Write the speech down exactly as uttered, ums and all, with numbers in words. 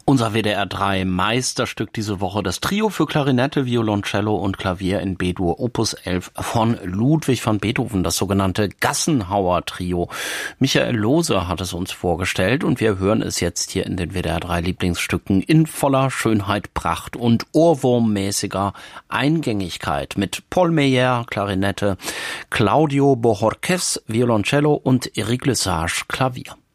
Unser W D R drei Meisterstück diese Woche, das Trio für Klarinette, Violoncello und Klavier in B-Dur Opus elf von Ludwig van Beethoven, das sogenannte Gassenhauer Trio. Michael Lohse hat es uns vorgestellt und wir hören es jetzt hier in den W D R drei Lieblingsstücken in voller Schönheit, Pracht und ohrwurmmäßiger Eingängigkeit mit Paul Meyer, Klarinette, Claudio Bojorquez, Violoncello und Eric Lesage, Klavier.